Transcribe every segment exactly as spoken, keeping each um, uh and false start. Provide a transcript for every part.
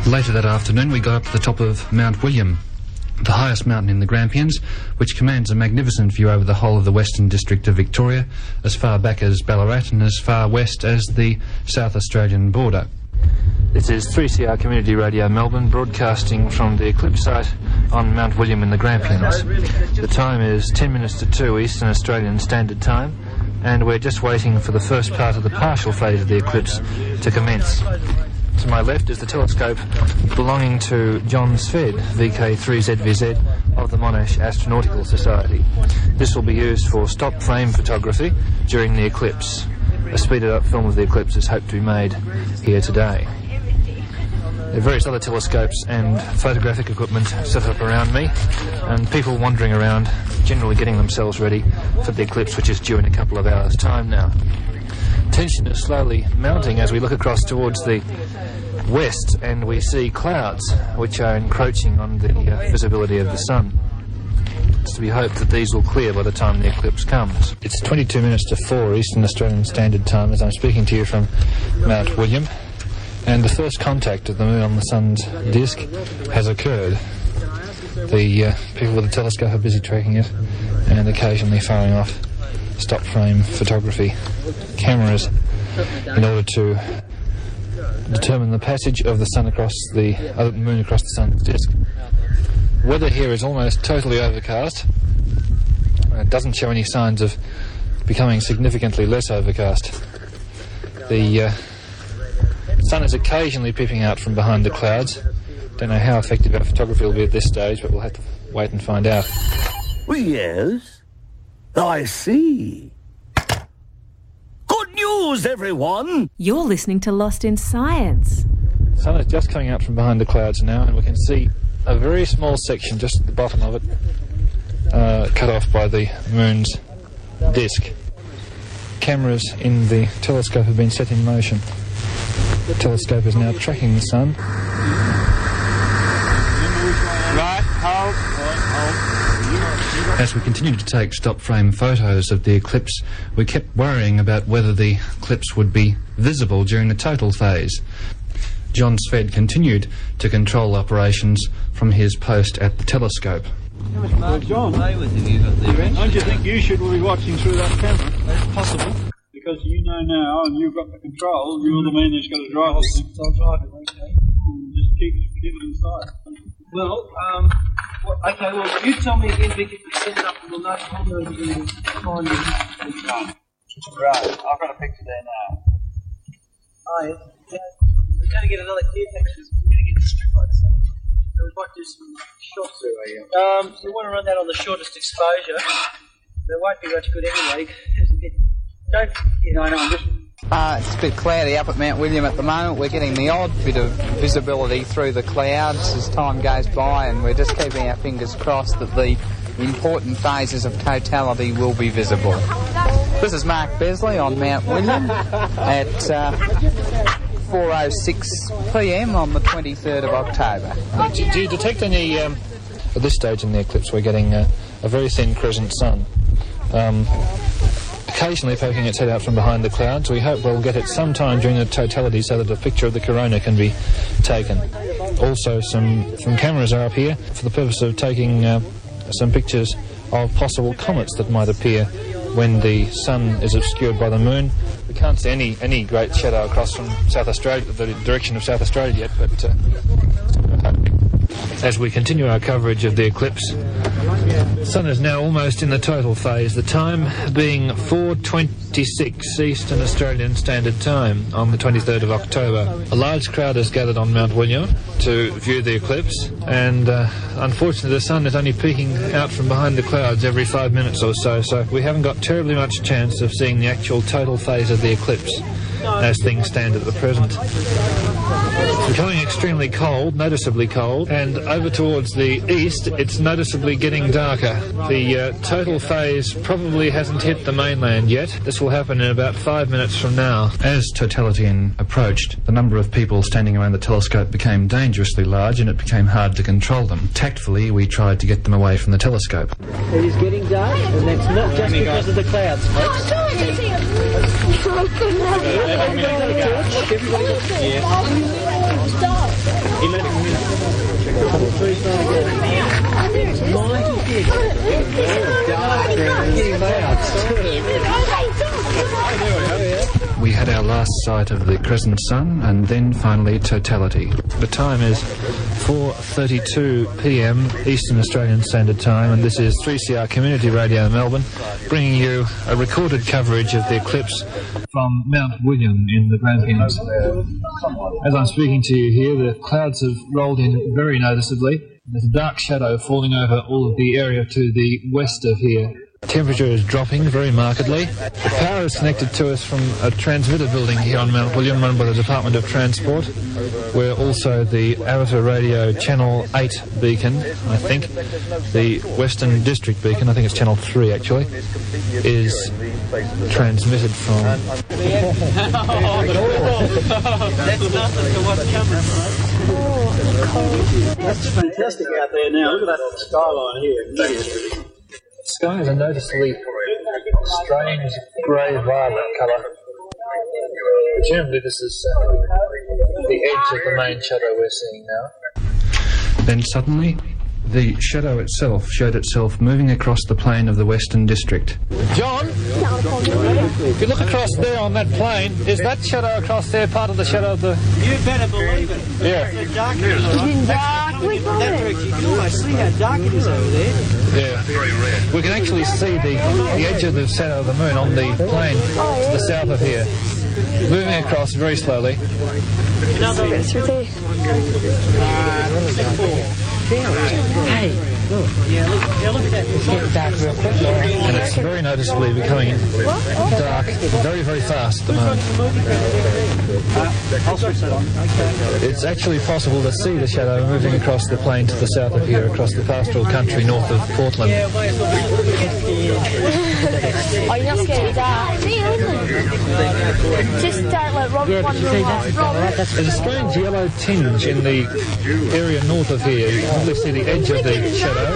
Later that afternoon we got up to the top of Mount William, the highest mountain in the Grampians, which commands a magnificent view over the whole of the Western District of Victoria, as far back as Ballarat and as far west as the South Australian border. This is three C R Community Radio Melbourne, broadcasting from the eclipse site on Mount William in the Grampians. The time is ten minutes to two Eastern Australian Standard Time, and we're just waiting for the first part of the partial phase of the eclipse to commence. To my left is the telescope belonging to John Sved, V K three Z V Z, of the Monash Astronautical Society. This will be used for stop frame photography during the eclipse. A speeded up film of the eclipse is hoped to be made here today. There are various other telescopes and photographic equipment set up around me, and people wandering around, generally getting themselves ready for the eclipse, which is due in a couple of hours' time now. Tension is slowly mounting as we look across towards the west, and we see clouds which are encroaching on the uh, visibility of the sun. It's to be hoped that these will clear by the time the eclipse comes. It's twenty-two minutes to four Eastern Australian Standard Time as I'm speaking to you from Mount William, and the first contact of the moon on the sun's disk has occurred. The uh, people with the telescope are busy tracking it and occasionally firing off stop frame photography cameras in order to determine the passage of the sun across the uh, moon across the sun's disk. Weather here is almost totally overcast. It doesn't show any signs of becoming significantly less overcast. The uh, sun is occasionally peeping out from behind the clouds. Don't know how effective our photography will be at this stage, but we'll have to wait and find out. Well, yes, I see. Good news, everyone! You're listening to Lost in Science. The sun is just coming out from behind the clouds now, and we can see a very small section just at the bottom of it, uh, cut off by the moon's disk. Cameras in the telescope have been set in motion. The telescope is now tracking the sun. Right, hold, hold. As we continued to take stop frame photos of the eclipse, we kept worrying about whether the eclipse would be visible during the total phase. John Sved continued to control operations from his post at the telescope. Well, John, don't you think you should be watching through that camera? That's possible. Because you know now, and you've got the control, you're the man who's got to drive this thing. I'll drive it, okay. And just keep, keep it inside. Well, um, well, okay, well, you tell me again, Vic, if it's set up, and we'll know how we're going to find it. Right, I've got a picture there now. Oh, yeah. Yeah. We're going to get another clear picture. We're going to get the strip lights. So we might do some shots. Um, so we want to run that on the shortest exposure. There won't be much good anyway. It's a bit, don't, you know, I know, I'm just... Uh, it's a bit cloudy up at Mount William at the moment. We're getting the odd bit of visibility through the clouds as time goes by, and we're just keeping our fingers crossed that the important phases of totality will be visible. This is Mark Besley on Mount William at uh, four oh six p m on the twenty-third of October. Do, do you detect any, um, at this stage in the eclipse, we're getting uh, a very thin crescent sun. Um, occasionally poking its head out from behind the clouds. We hope we'll get it sometime during the totality so that a picture of the corona can be taken. Also, some, some cameras are up here for the purpose of taking uh, some pictures of possible comets that might appear when the sun is obscured by the moon. We can't see any, any great shadow across from South Australia, the direction of South Australia yet, but uh, as we continue our coverage of the eclipse, the sun is now almost in the total phase, the time being four twenty-six Eastern Australian Standard Time on the twenty-third of October. A large crowd has gathered on Mount William to view the eclipse, and uh, unfortunately the sun is only peeking out from behind the clouds every five minutes or so, so we haven't got terribly much chance of seeing the actual total phase of the eclipse as things stand at the present. It's becoming extremely cold, noticeably cold, and over towards the east it's noticeably getting darker. The uh, total phase probably hasn't hit the mainland yet. This will happen in about five minutes from now. As totality approached, the number of people standing around the telescope became dangerously large, and it became hard to control them. Tactfully, we tried to get them away from the telescope. It is getting dark, and that's not just because of the clouds, folks. Everybody got, yeah. sight of the crescent sun, and then finally totality. The time is four thirty-two p m Eastern Australian Standard Time, and this is three C R Community Radio Melbourne, bringing you a recorded coverage of the eclipse from Mount William in the Grampians. As I'm speaking to you here, the clouds have rolled in very noticeably. There's a dark shadow falling over all of the area to the west of here. Temperature is dropping very markedly. The power is connected to us from a transmitter building here on Mount William run by the Department of Transport, where also the Amateur Radio Channel eight beacon, I think, the Western District beacon, I think it's Channel three actually, is transmitted from. That's nothing to what's coming. That's fantastic out there now. Look at that skyline here. The sky is a noticeably strange grey-violet colour. Presumably this is uh, the edge of the main shadow we're seeing now. Then suddenly, the shadow itself showed itself moving across the plain of the Western District. John, if you look across there on that plain, is that shadow across there part of the shadow of the... You better believe it. Yeah. It's dark. It's dark. We got that direction. You can almost see how dark it is over there. Yeah. We can actually see the, the edge of the shadow of the moon on the plain to the south of here, moving across very slowly. Hey, look. Yeah, look, yeah, look at that. It's getting dark real quick. And it's very noticeably becoming dark very, very fast at the moment. I'll switch that on. It's actually possible to see the shadow moving across the plain to the south of here, across the pastoral country north of Portland. Oh, you're not scared of dark? Just don't let Rob wander off. There's a strange yellow tinge in the area north of here. You can probably see the edge of the shadow.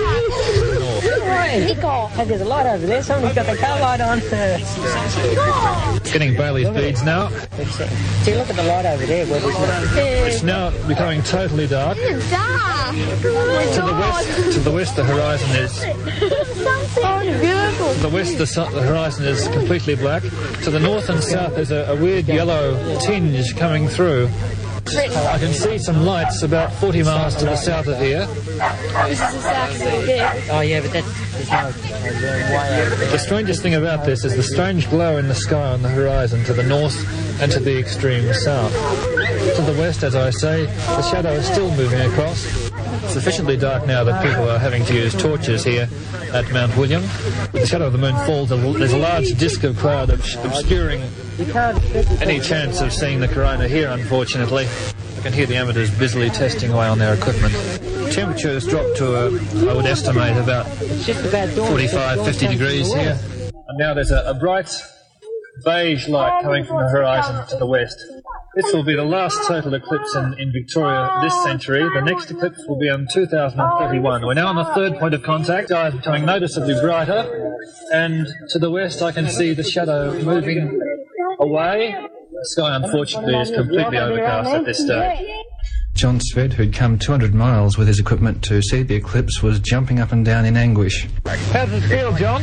Hey, there's a light over there. Somebody's got the car light on. Getting Bailey's beads now. See, look at the light over there. Where It's now becoming totally dark. It's dark. To the west, to the west, the horizon is. Something beautiful. To the west, the, su- the horizon is completely black. To the north and south, there's a, a weird yellow tinge coming through. I can see some lights about forty miles to the south of here. This is the south of there. Oh, yeah, but that's... The strangest thing about this is the strange glow in the sky on the horizon to the north and to the extreme south. To the west, as I say, the shadow is still moving across. It's sufficiently dark now that people are having to use torches here at Mount William. With the shadow of the moon falls, there's a large disk of cloud obscuring any chance of seeing the corona here, unfortunately. I can hear the amateurs busily testing away on their equipment. Temperature has dropped to, a, I would estimate, about forty-five, fifty degrees here. And now there's a, a bright beige light coming from the horizon to the west. This will be the last total eclipse in, in Victoria this century. The next eclipse will be in two thousand thirty-one. We're now on the third point of contact. The sky is becoming noticeably brighter, and to the west I can see the shadow moving away. The sky, unfortunately, is completely overcast at this stage. John Sved, who'd come two hundred miles with his equipment to see the eclipse, was jumping up and down in anguish. How does it feel, John?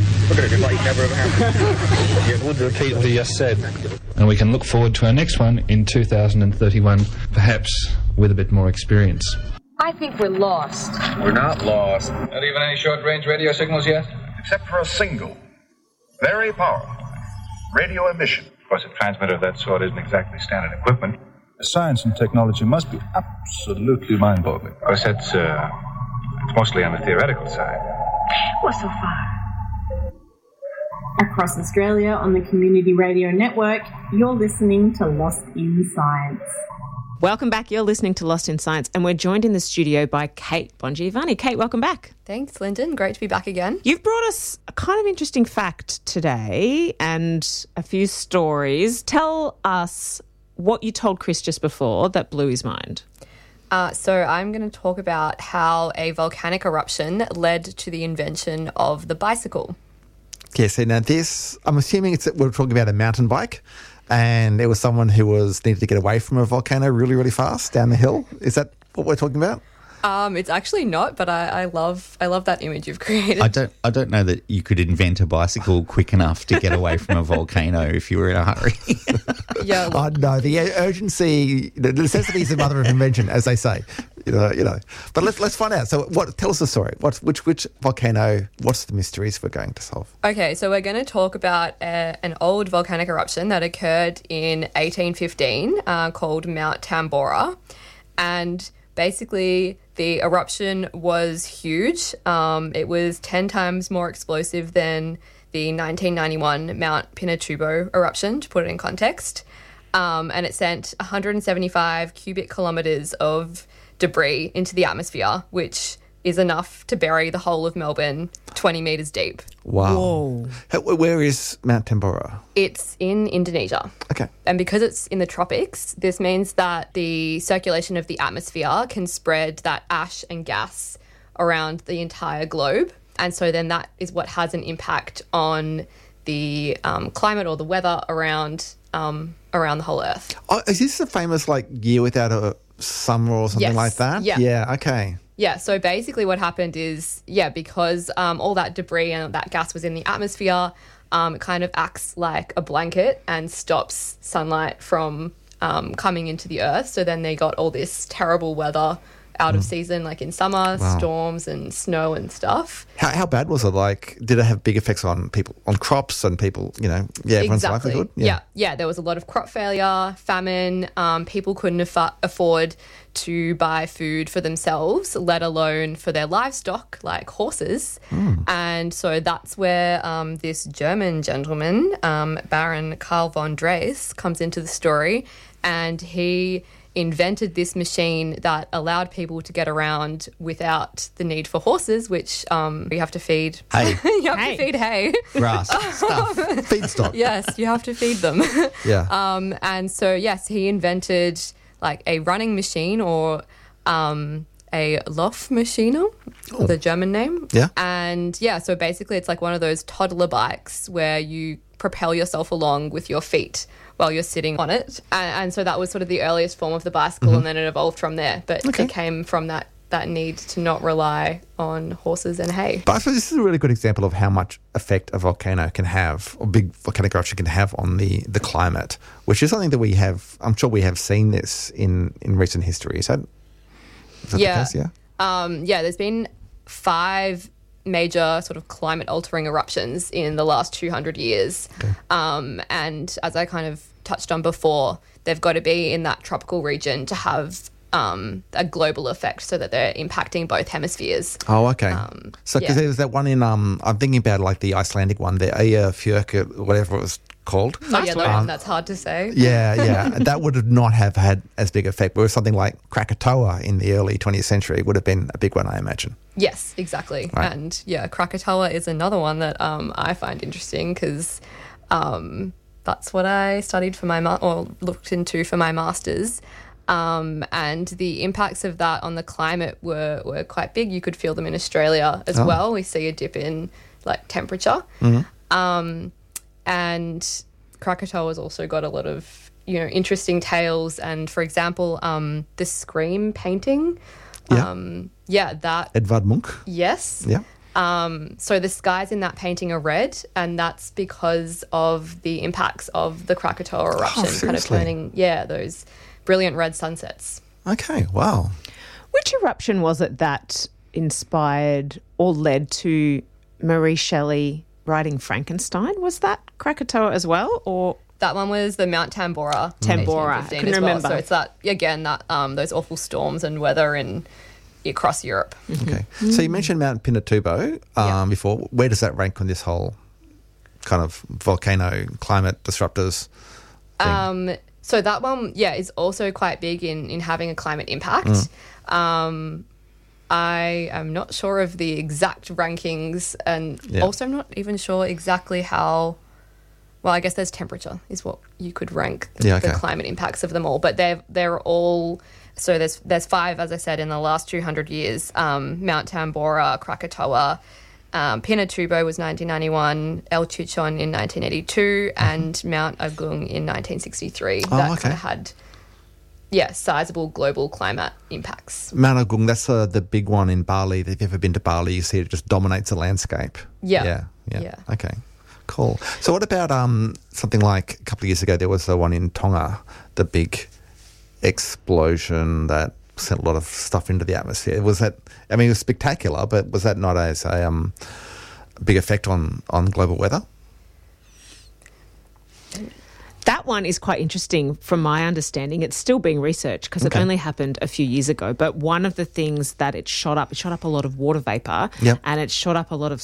Would repeat what he just said. And we can look forward to our next one in two thousand thirty-one, perhaps with a bit more experience. I think we're lost. We're not lost. Not even any short-range radio signals yet? Except for a single, very powerful radio emission. Of course, a transmitter of that sort isn't exactly standard equipment. Science and technology must be absolutely mind-boggling. Of course, that's uh, it's mostly on the theoretical side. Well, so far. Across Australia on the Community Radio Network, you're listening to Lost in Science. Welcome back. You're listening to Lost in Science, and we're joined in the studio by Kate Bongiovanni. Kate, welcome back. Thanks, Lyndon. Great to be back again. You've brought us a kind of interesting fact today and a few stories. Tell us what you told Chris just before that blew his mind. Uh, so I'm going to talk about how a volcanic eruption led to the invention of the bicycle. Yeah, so now this, I'm assuming it's we're talking about a mountain bike, and it was someone who was needed to get away from a volcano really, really fast down the hill. Is that what we're talking about? Um, it's actually not, but I, I love I love that image you've created. I don't I don't know that you could invent a bicycle quick enough to get away from a volcano if you were in a hurry. Yeah. Oh, no, the urgency, the necessity is the mother of invention, as they say. You know, you know. But let's let's find out. So, what? Tell us the story. What's which which volcano? What's the mysteries we're going to solve? Okay, so we're going to talk about a, an old volcanic eruption that occurred in eighteen fifteen uh, called Mount Tambora. And basically, the eruption was huge. Um, it was ten times more explosive than the nineteen ninety-one Mount Pinatubo eruption, to put it in context. Um, and it sent one hundred seventy-five cubic kilometres of debris into the atmosphere, which is enough to bury the whole of Melbourne twenty metres deep. Wow. Whoa. How- Where is Mount Tambora? It's in Indonesia. Okay. And because it's in the tropics, this means that the circulation of the atmosphere can spread that ash and gas around the entire globe. And so then that is what has an impact on the um, climate or the weather around um, around the whole Earth. Oh, is this a famous like year without a summer or something Yes. like that? Yeah. Yeah. Okay. Yeah, so basically what happened is, yeah, because um, all that debris and that gas was in the atmosphere, um, it kind of acts like a blanket and stops sunlight from um, coming into the Earth. So then they got all this terrible weather out of season, like in summer, Wow. storms and snow and stuff. How, how bad was it? Like, did it have big effects on people, on crops and people? You know, yeah, everyone's Exactly. livelihood. Yeah. yeah, There was a lot of crop failure, famine. Um, people couldn't affa- afford to buy food for themselves, let alone for their livestock, like horses. Mm. And so that's where um, this German gentleman, um, Baron Karl von Drais, comes into the story, and he invented this machine that allowed people to get around without the need for horses, which um, you have to feed. Hay. you have Hay. to feed hay. Grass, stuff. Feedstock. Yes, you have to feed them. Yeah. Um, and so, yes, he invented like a running machine, or um, a Laufmaschine, Oh. the German name. Yeah. And yeah, so basically it's like one of those toddler bikes where you propel yourself along with your feet while you're sitting on it. And, and so that was sort of the earliest form of the bicycle, Mhm. and then it evolved from there. But Okay. it came from that, that need to not rely on horses and hay. But I suppose this is a really good example of how much effect a volcano can have, or big volcanic eruption can have on the, the climate, which is something that we have, I'm sure we have seen this in, in recent history. Is that, is that Yeah. the case? Yeah. Um, yeah, there's been five major sort of climate altering eruptions in the last two hundred years. Um, and as I kind of touched on before, they've got to be in that tropical region to have um, a global effect, so that they're impacting both hemispheres. Oh, okay. Um, so, because yeah. there's that one in, um, I'm thinking about like the Icelandic one, the Eyjafjörður, whatever it was called. Oh, yeah, the Um, one that's hard to say. Yeah, yeah. That would have not have had as big effect. Whereas something like Krakatoa in the early twentieth century would have been a big one, I imagine. Yes, exactly. Right. And yeah, Krakatoa is another one that um, I find interesting, because um, that's what I studied for my ma- or looked into for my master's. Um, and the impacts of that on the climate were, were quite big. You could feel them in Australia as Oh. well. We see a dip in like temperature. Mhm. Um, and Krakatoa's also got a lot of, you know, interesting tales. And for example, um, the Scream painting. Yeah. Um, yeah, that. Edvard Munch. Yes. Yeah. Um, so the skies in that painting are red, and that's because of the impacts of the Krakatoa eruption, kind of seriously? turning, yeah, those brilliant red sunsets. Okay, wow. Which eruption was it that inspired or led to Mary Shelley writing Frankenstein? Was that Krakatoa as well, or That one was the Mount Tambora. Tambora? I eighteen fifteen couldn't as well. remember. So it's that, again, that um, those awful storms and weather in across Europe. Okay. So you mentioned Mount Pinatubo um, before. Where does that rank on this whole kind of volcano climate disruptors thing? Um, so that one, yeah, is also quite big in, in having a climate impact. Mm. Um, I am not sure of the exact rankings, and Yeah. also I'm not even sure exactly how. Well, I guess there's temperature is what you could rank the, Yeah, the okay. climate impacts of them all. But they're they're all. So there's there's five, as I said, in the last two hundred years. Um, Mount Tambora, Krakatoa, um, Pinatubo was nineteen ninety-one, El Chichon in nineteen eighty-two, and Mount Agung in nineteen sixty-three. Oh, that okay. kind of had yeah, sizable global climate impacts. Mount Agung, that's uh, the big one in Bali. If you've ever been to Bali, you see it just dominates the landscape. Yeah. Yeah. Yeah. Yeah. Okay. Cool. So what about um, something like a couple of years ago, there was the one in Tonga, the big explosion that sent a lot of stuff into the atmosphere. Was that, I mean, it was spectacular, but was that not as a um, big effect on, on global weather? That one is quite interesting from my understanding. It's still being researched because Okay. it only happened a few years ago. But one of the things that it shot up, it shot up a lot of water vapour Yep. and it shot up a lot of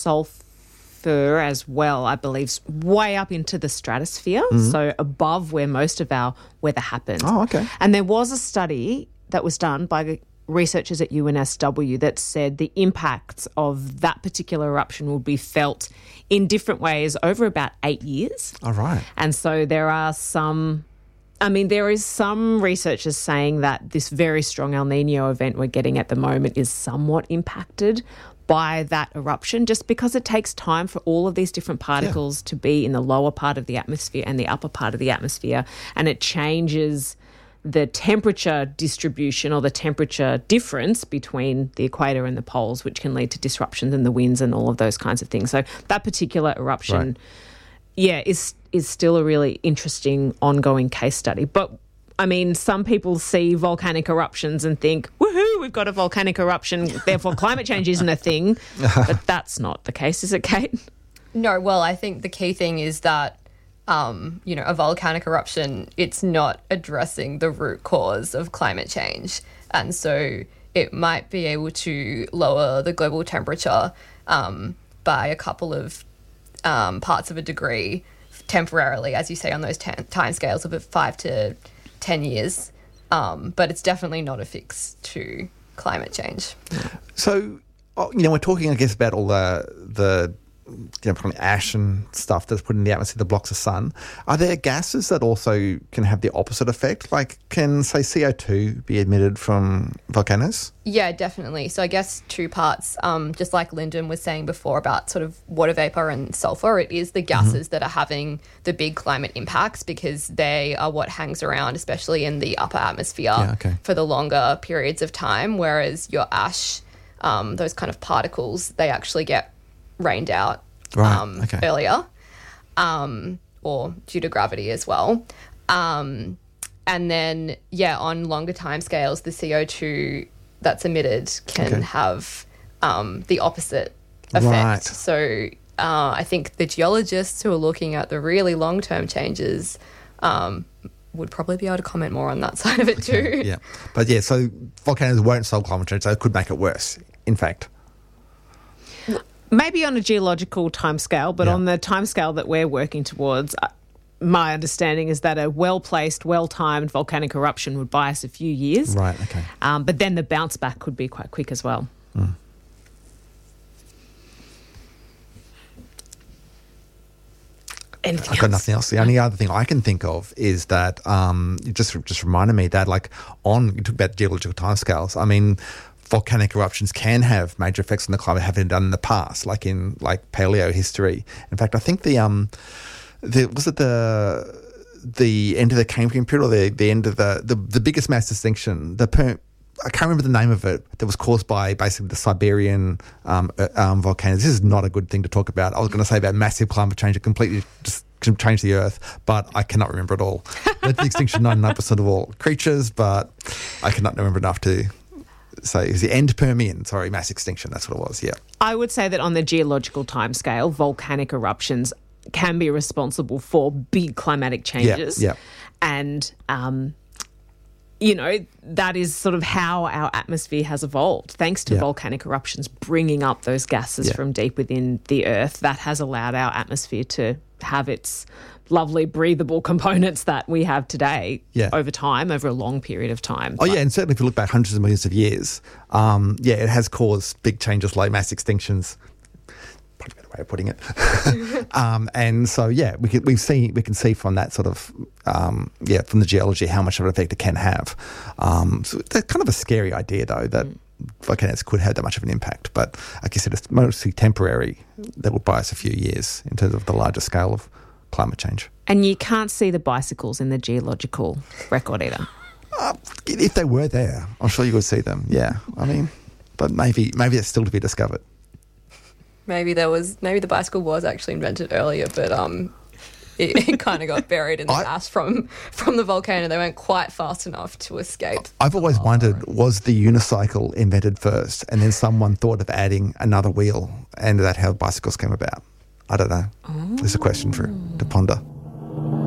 sulphur as well, I believe, s- way up into the stratosphere, Mhm. so above where most of our weather happens. Oh, okay. And there was a study that was done by the researchers at U N S W that said the impacts of that particular eruption would be felt in different ways over about eight years. All right. And so there are some, I mean, there is some researchers saying that this very strong El Nino event we're getting at the moment is somewhat impacted by that eruption, just because it takes time for all of these different particles to be in the lower part of the atmosphere and the upper part of the atmosphere, and it changes the temperature distribution or the temperature difference between the equator and the poles, which can lead to disruptions in the winds and all of those kinds of things. So that particular eruption, Right. yeah, is is still a really interesting ongoing case study. But I mean, some people see volcanic eruptions and think, woohoo, we've got a volcanic eruption, therefore climate change isn't a thing. But that's not the case, is it, Kate? No, well, I think the key thing is that, um, you know, a volcanic eruption, it's not addressing the root cause of climate change. And so it might be able to lower the global temperature um, by a couple of um, parts of a degree temporarily, as you say, on those ten- time scales of a five to ten years. Um, but it's definitely not a fix to climate change. So, oh, you know, we're talking, I guess, about all the the you know, probably ash and stuff that's put in the atmosphere that blocks the sun. Are there gases that also can have the opposite effect? Like, can, say, C O two be emitted from volcanoes? Yeah, definitely. So I guess two parts, um, just like Lyndon was saying before about sort of water vapour and sulphur, it is the gases that are having the big climate impacts because they are what hangs around, especially in the upper atmosphere Yeah, okay. for the longer periods of time, whereas your ash, um, those kind of particles, they actually get rained out Right, um, okay. earlier um, or due to gravity as well. Um, and then, yeah, on longer time scales, the C O two that's emitted can Okay. have um, the opposite effect. Right. So uh, I think the geologists who are looking at the really long-term changes um, would probably be able to comment more on that side of it too. Yeah. But, yeah, so volcanoes won't solve climate change, so it could make it worse, in fact. Maybe on a geological timescale, but Yeah. on the timescale that we're working towards, uh, my understanding is that a well-placed, well-timed volcanic eruption would buy us a few years. Right, okay. Um, but then the bounce back could be quite quick as well. Mm. Anything I've got nothing else. The only other thing I can think of is that um, it just just reminded me that, like, on you talk about geological timescales. I mean, volcanic eruptions can have major effects on the climate, have been done in the past, like in like paleo history. In fact, I think the um, the was it the the end of the Cambrian period or the the end of the the, the biggest mass extinction, the per, I can't remember the name of it, that was caused by basically the Siberian um, uh, um, volcanoes. This is not a good thing to talk about. I was going to say about massive climate change, it completely just can change the Earth, but I cannot remember it all. Led to the extinction of ninety-nine percent of all creatures, but I cannot remember enough to say. It was the end Permian, sorry, mass extinction, that's what it was, yeah. I would say that on the geological timescale, volcanic eruptions can be responsible for big climatic changes. Yeah, yeah. And, um, you know, that is sort of how our atmosphere has evolved. Thanks to Yeah. volcanic eruptions bringing up those gases Yeah. from deep within the Earth, that has allowed our atmosphere to have its lovely breathable components that we have today Yeah. over time, over a long period of time. Oh, yeah, and certainly if you look back hundreds of millions of years, um, yeah, it has caused big changes like mass extinctions. Probably a better way of putting it. um, and so, yeah, we can, we see, we can see from that sort of, um, yeah, from the geology how much of an effect it can have. Um, so that's kind of a scary idea, though, that mm. volcanoes could have that much of an impact. But like I said, it's mostly temporary. That will buy us a few years in terms of the larger scale of climate change. And you can't see the bicycles in the geological record either. Uh, if they were there, I'm sure you would see them. Yeah, I mean, but maybe maybe it's still to be discovered. Maybe there was maybe the bicycle was actually invented earlier, but um, it, it kind of got buried in the I, ash from from the volcano. They weren't quite fast enough to escape. I've always wondered, was the unicycle invented first, and then someone thought of adding another wheel, and that's how bicycles came about? I don't know. Oh. It's a question for to ponder.